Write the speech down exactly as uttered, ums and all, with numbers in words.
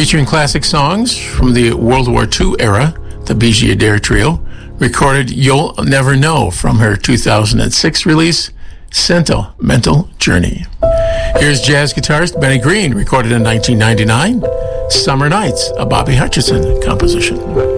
Featuring classic songs from the World War Two era, the Bijou Adair Trio recorded You'll Never Know from her two thousand six release, Sentimental Journey. Here's jazz guitarist Benny Green, recorded in nineteen ninety-nine, Summer Nights, a Bobby Hutcherson composition.